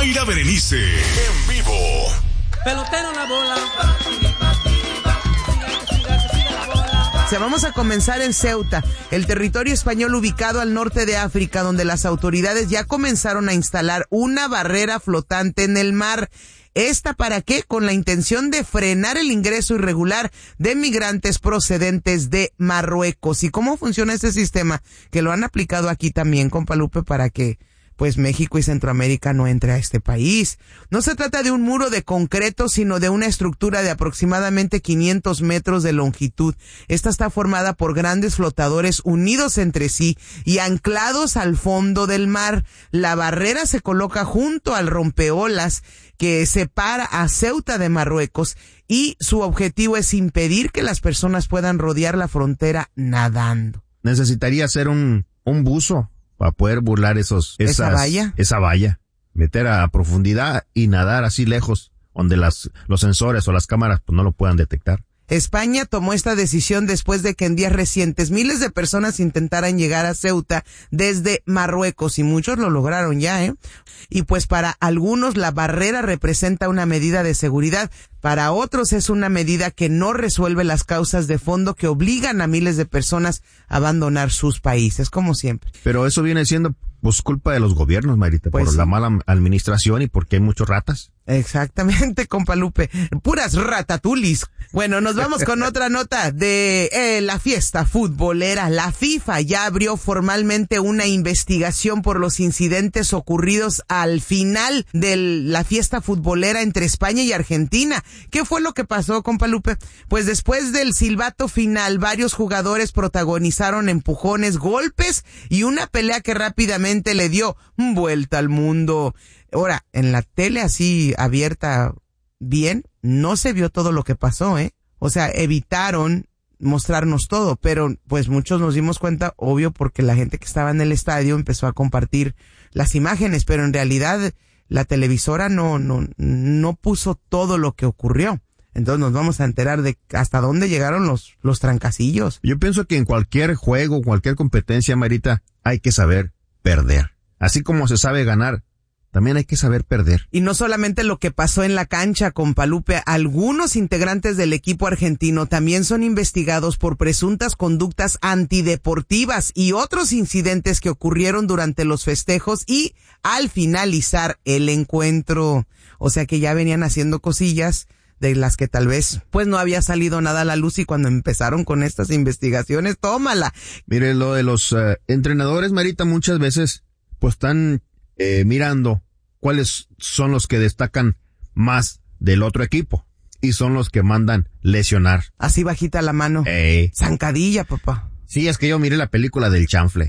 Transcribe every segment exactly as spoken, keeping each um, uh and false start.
Mayra Berenice, en vivo. Pelotero la bola. O sea, vamos a comenzar en Ceuta, el territorio español ubicado al norte de África, donde las autoridades ya comenzaron a instalar una barrera flotante en el mar. ¿Esta para qué? Con la intención de frenar el ingreso irregular de migrantes procedentes de Marruecos. ¿Y cómo funciona este sistema? Que lo han aplicado aquí también, compa Lupe, para que pues México y Centroamérica no entre a este país. No se trata de un muro de concreto, sino de una estructura de aproximadamente quinientos metros de longitud. Esta está formada por grandes flotadores unidos entre sí y anclados al fondo del mar. La barrera se coloca junto al rompeolas que separa a Ceuta de Marruecos y su objetivo es impedir que las personas puedan rodear la frontera nadando. Necesitaría ser un, un buzo para poder burlar esos, esas, ¿Esa valla? Esa valla, meter a profundidad y nadar así lejos, donde las, los sensores o las cámaras pues no lo puedan detectar. España tomó esta decisión después de que en días recientes miles de personas intentaran llegar a Ceuta desde Marruecos y muchos lo lograron ya, ¿eh? Y pues para algunos la barrera representa una medida de seguridad, para otros es una medida que no resuelve las causas de fondo que obligan a miles de personas a abandonar sus países, como siempre. Pero eso viene siendo pues culpa de los gobiernos, Marita, pues por sí. la mala administración y porque hay muchos ratas. Exactamente, compa Lupe. Puras ratatulis. Bueno, nos vamos con otra nota de eh, la fiesta futbolera. La FIFA ya abrió formalmente una investigación por los incidentes ocurridos al final de la fiesta futbolera entre España y Argentina. ¿Qué fue lo que pasó, compa Lupe? Pues después del silbato final, varios jugadores protagonizaron empujones, golpes y una pelea que rápidamente le dio vuelta al mundo. Ahora, en la tele así abierta bien, no se vio todo lo que pasó, ¿eh? O sea, evitaron mostrarnos todo, pero pues muchos nos dimos cuenta, obvio, porque la gente que estaba en el estadio empezó a compartir las imágenes, pero en realidad la televisora no, no, no puso todo lo que ocurrió. Entonces nos vamos a enterar de hasta dónde llegaron los, los trancasillos. Yo pienso que en cualquier juego, cualquier competencia, Marita, hay que saber perder. Así como se sabe ganar, también hay que saber perder. Y no solamente lo que pasó en la cancha, compa Lupe, algunos integrantes del equipo argentino también son investigados por presuntas conductas antideportivas y otros incidentes que ocurrieron durante los festejos y al finalizar el encuentro. O sea que ya venían haciendo cosillas de las que tal vez pues no había salido nada a la luz y cuando empezaron con estas investigaciones, tómala. Mire, lo de los uh, entrenadores, Marita, muchas veces pues están eh, mirando cuáles son los que destacan más del otro equipo y son los que mandan lesionar. Así bajita la mano. Ey. Zancadilla, papá. Sí, es que yo miré la película del chanfle.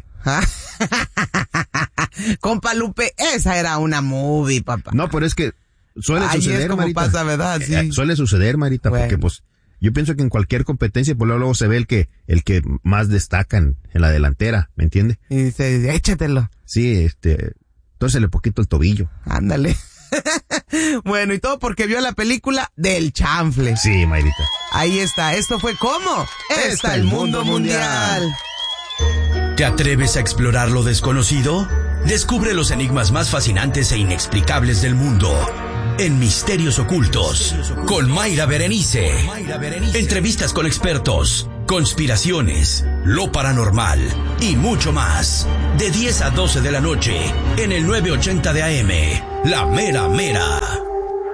Compa Lupe, esa era una movie, papá. No, pero es que suele Ahí suceder, es como Marita. pasa, ¿verdad? Sí. Eh, suele suceder, Marita, Bueno. porque pues yo pienso que en cualquier competencia pues luego, luego se ve el que el que más destaca en, en la delantera, ¿me entiende? Y dice, échatelo. Sí, este, tórsele poquito el tobillo. Ándale. Bueno, y todo porque vio la película del chanfle. Sí, Marita. Ahí está, esto fue ¿Cómo? Está el mundo mundial. ¿Te atreves a explorar lo desconocido? Descubre los enigmas más fascinantes e inexplicables del mundo en Misterios Ocultos con Mayra Berenice. Entrevistas con expertos, conspiraciones, lo paranormal y mucho más. De diez a doce de la noche en el nueve ochenta de A M, La Mera Mera.